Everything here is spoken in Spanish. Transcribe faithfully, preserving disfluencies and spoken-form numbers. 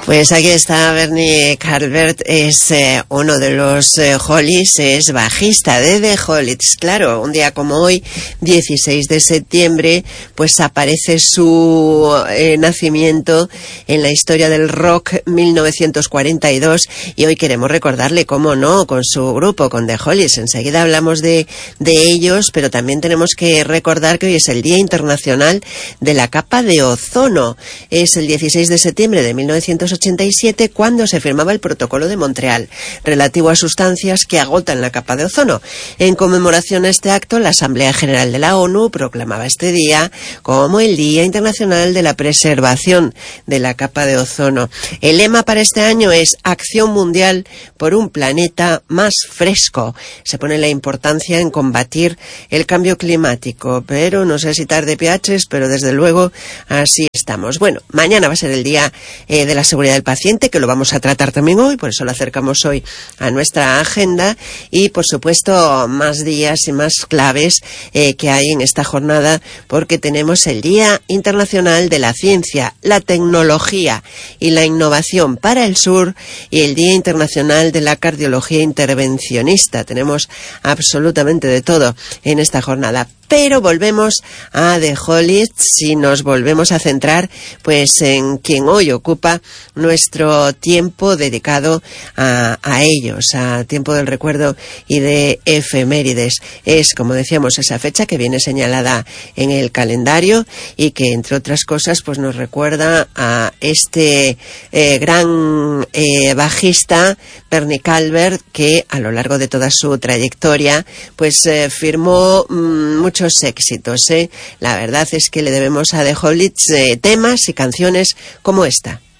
Pues aquí está Bernie Calvert, es eh, uno de los eh, Hollies, es bajista de The Hollies. Claro, un día como hoy, dieciséis de septiembre, pues aparece su eh, nacimiento en la historia del rock, mil novecientos cuarenta y dos, y hoy queremos recordarle, cómo no, con su grupo, con The Hollies. Enseguida hablamos de, de ellos, pero también tenemos que recordar que hoy es el Día Internacional de la Capa de Ozono. Es el dieciséis de septiembre de mil novecientos ochenta y siete cuando se firmaba el Protocolo de Montreal relativo a sustancias que agotan la capa de ozono. En conmemoración a este acto, la Asamblea General de la ONU proclamaba este día como el Día Internacional de la Preservación de la Capa de Ozono. El lema para este año es Acción Mundial por un planeta más fresco. Se pone la importancia en combatir el cambio climático, pero no sé si tarde piaches, pero desde luego así estamos. Bueno, mañana va a ser el Día eh, de la Seguridad del Paciente, que lo vamos a tratar también hoy, por eso lo acercamos hoy a nuestra agenda, y por supuesto más días y más claves eh, que hay en esta jornada, porque tenemos el Día Internacional de la Ciencia, la Tecnología y la Innovación para el Sur y el Día Internacional de la Cardiología Intervencionista. Tenemos absolutamente de todo en esta jornada. Pero volvemos a The Hollies y nos volvemos a centrar pues en quien hoy ocupa nuestro tiempo dedicado a, a ellos, a tiempo del recuerdo y de efemérides. Es, como decíamos, esa fecha que viene señalada en el calendario y que, entre otras cosas, pues nos recuerda a este eh, gran eh, bajista, Bernie Calvert, que a lo largo de toda su trayectoria pues eh, firmó mmm, muchos éxitos, ¿eh? La verdad es que le debemos a The Hollies eh, temas y canciones como esta.